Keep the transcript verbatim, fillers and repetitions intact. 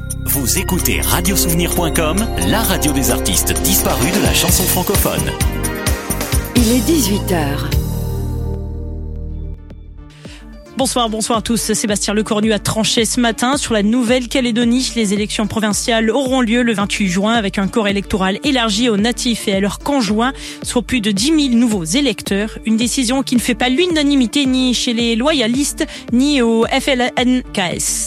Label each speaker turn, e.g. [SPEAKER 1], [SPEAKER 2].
[SPEAKER 1] Vous écoutez radio souvenir point com, la radio des artistes disparus de la chanson francophone.
[SPEAKER 2] Il est dix-huit heures.
[SPEAKER 3] Bonsoir, bonsoir à tous. Sébastien Lecornu a tranché ce matin sur la Nouvelle-Calédonie. Les élections provinciales auront lieu le vingt-huit juin avec un corps électoral élargi aux natifs et à leurs conjoints, soit plus de dix mille nouveaux électeurs. Une décision qui ne fait pas l'unanimité ni chez les loyalistes ni au F L N K S.